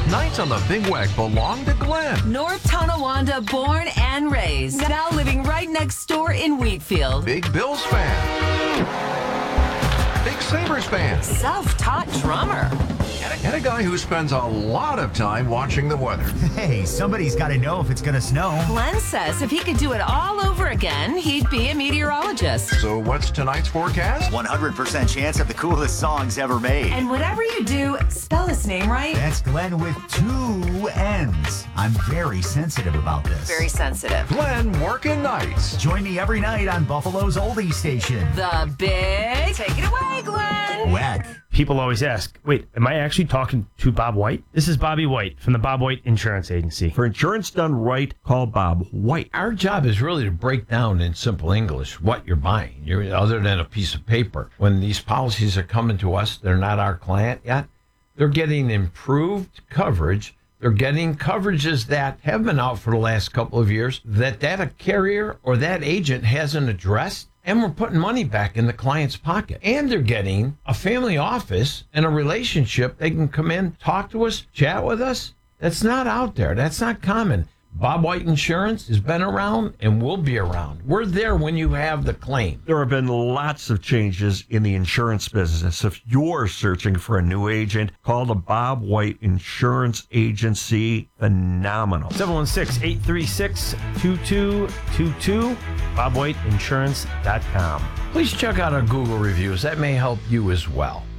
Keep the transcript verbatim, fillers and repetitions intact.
nights on the Big Weck belong to Glenn. North Tonawanda, born and raised. Now living right next door in Wheatfield. Big Bills fan. Big Sabres fan. Self-taught drummer. And a guy who spends a lot of time watching the weather. Hey, somebody's got to know if it's going to snow. Glenn says if he could do it all over again, he'd be a meteorologist. So what's tonight's forecast? one hundred percent chance of the coolest songs ever made. And whatever you do, spell his name right. That's Glenn with two N's. I'm very sensitive about this. Very sensitive. Glenn working nights. Join me every night on Buffalo's oldie station. The Big. Take it away, Glenn. Weck. People always ask, wait, am I actually talking to Bob White? This is Bobby White from the Bob White Insurance Agency. For insurance done right, call Bob White. Our job is really to break down in simple English what you're buying, you're, other than a piece of paper. When these policies are coming to us, they're not our client yet. They're getting improved coverage. They're getting coverages that have been out for the last couple of years that that carrier or that agent hasn't addressed. And we're putting money back in the client's pocket. And they're getting a family office and a relationship. They can come in, talk to us, chat with us. That's not out there. That's not common. Bob White Insurance has been around and will be around. We're there when you have the claim. There have been lots of changes in the insurance business. If you're searching for a new agent, call the Bob White Insurance Agency. Phenomenal. seven one six, eight three six, two two two two, bob white insurance dot com. Please check out our Google reviews. That may help you as well.